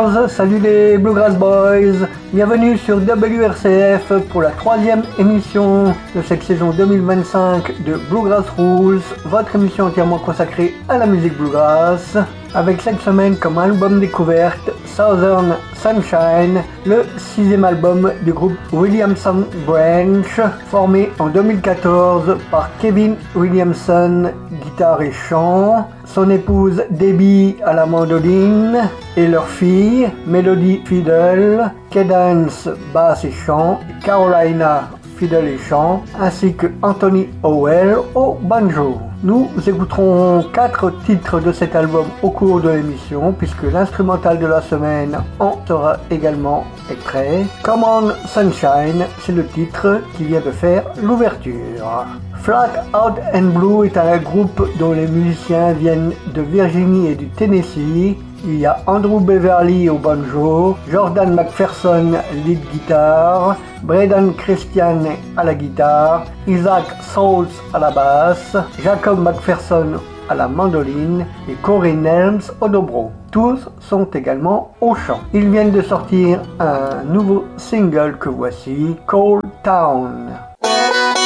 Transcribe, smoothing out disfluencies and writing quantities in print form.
Bluegrass, salut les Bluegrass Boys, bienvenue sur WRCF pour la 3e émission de cette saison 2025 de Bluegrass Rules, votre émission entièrement consacrée à la musique Bluegrass, avec cette semaine comme album découverte Southern Sunshine, le 6e album du groupe Williamson Branch, formé en 2014 par Kevin Williamson, guitare et chant, son épouse Debbie à la mandoline et leur fille Melody Fiddle, Cadence basse et chant, Carolina Fiddle et chant, ainsi que Anthony Howell au banjo. Nous écouterons 4 titres de cet album au cours de l'émission, puisque l'instrumental de la semaine en sera également extrait. Come On Sunshine, c'est le titre qui vient de faire l'ouverture. Flat Out and Blue est un groupe dont les musiciens viennent de Virginie et du Tennessee. Il y a Andrew Beverly au banjo, Jordan McPherson lead guitare, Braden Christian à la guitare, Isaac Souls à la basse, Jacob McPherson à la mandoline et Corey Nelms au dobro. Tous sont également au chant. Ils viennent de sortir un nouveau single que voici, Cold Town.